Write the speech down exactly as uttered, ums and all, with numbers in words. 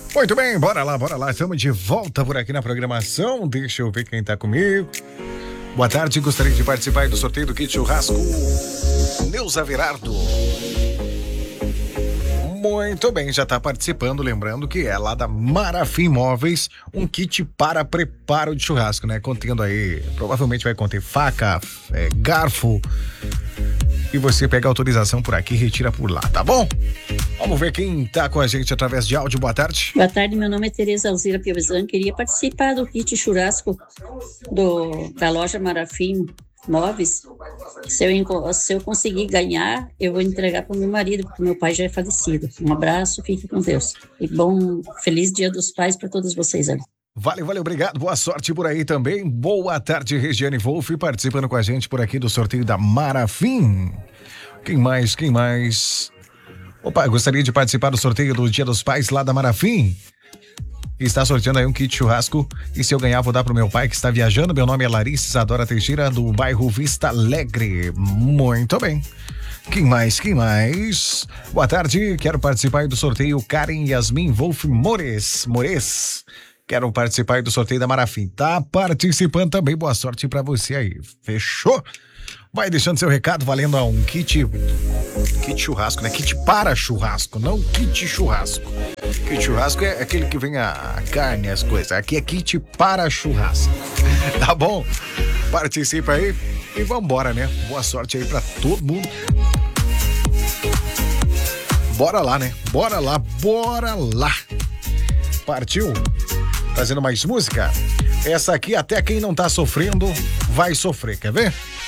Muito bem, bora lá, bora lá. Estamos de volta por aqui na programação. Deixa eu ver quem tá comigo. Boa tarde, gostaria de participar do sorteio do kit churrasco. Neuza Verardo. Muito bem, já tá participando, lembrando que é lá da Marafim Móveis, um kit para preparo de churrasco, né? Contendo aí, provavelmente vai conter faca, é, garfo, e você pega a autorização por aqui e retira por lá, tá bom? Vamos ver quem tá com a gente através de áudio. Boa tarde. Boa tarde, meu nome é Tereza Alzira Piovesan, queria participar do kit churrasco do, da loja Marafim Móveis. Se eu, se eu conseguir ganhar, eu vou entregar para o meu marido, porque meu pai já é falecido. Um abraço, fique com Deus. E bom, feliz Dia dos Pais para todos vocês ali. Valeu, valeu, obrigado. Boa sorte por aí também. Boa tarde, Regiane Wolf, participando com a gente por aqui do sorteio da Marafim. Quem mais, quem mais? Opa, gostaria de participar do sorteio do Dia dos Pais lá da Marafim. Está sorteando aí um kit churrasco. E se eu ganhar, vou dar pro meu pai que está viajando. Meu nome é Larissa Isadora Teixeira, do bairro Vista Alegre. Muito bem. Quem mais? Quem mais? Boa tarde. Quero participar aí do sorteio Karen Yasmin Wolf Mores. Mores. Quero participar aí do sorteio da Marafim. Tá participando também. Boa sorte pra você aí. Fechou? Vai deixando seu recado valendo a um kit. Kit churrasco, né? Kit para churrasco, não kit churrasco. Kit churrasco é aquele que vem a carne, as coisas. Aqui é kit para churrasco. Tá bom? Participa aí e vambora, né? Boa sorte aí pra todo mundo. Bora lá, né? Bora lá, bora lá. Partiu? Trazendo mais música? Essa aqui, até quem não tá sofrendo, vai sofrer. Quer ver?